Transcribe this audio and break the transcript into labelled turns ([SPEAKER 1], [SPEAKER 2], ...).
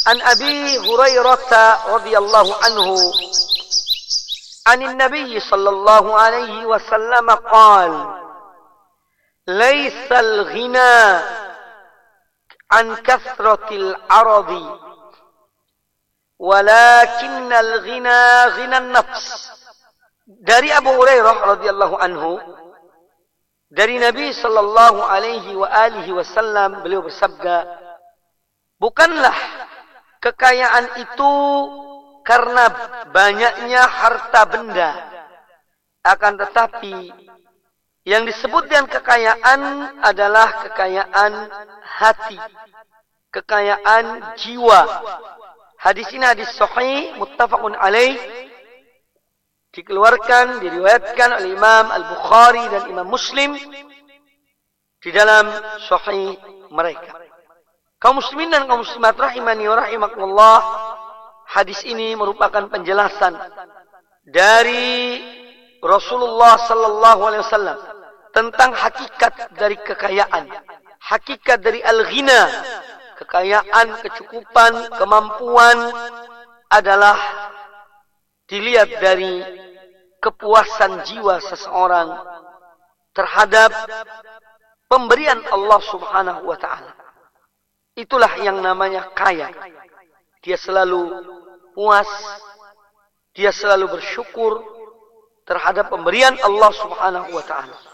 [SPEAKER 1] An Abi Hurairah radhiyallahu anhu عن النبي صلى الله عليه وسلم قال ليس الغنى عن كثرة العرض ولكن الغنى غنى النفس. Dari Abu Hurairah radhiyallahu anhu, dari Nabi sallallahu alaihi wa alihi wasallam, beliau bersabda, bukanlah kekayaan itu karena banyaknya harta benda, akan tetapi yang disebut dengan kekayaan adalah kekayaan hati, kekayaan jiwa. Hadis ini hadis sahih muttafaqun alaih, diriwayatkan oleh Imam Al-Bukhari dan Imam Muslim di dalam sahih mereka. Kaum muslimin dan kaum muslimat rahimani wa rahimakumullah, hadis ini merupakan penjelasan dari Rasulullah sallallahu alaihi wasallam tentang hakikat dari kekayaan, hakikat dari al-ghina. Kekayaan, kecukupan, kemampuan adalah dilihat dari kepuasan jiwa seseorang terhadap pemberian Allah Subhanahu wa taala. Itulah yang namanya kaya. Dia selalu puas, dia selalu bersyukur terhadap pemberian Allah Subhanahu wa taala.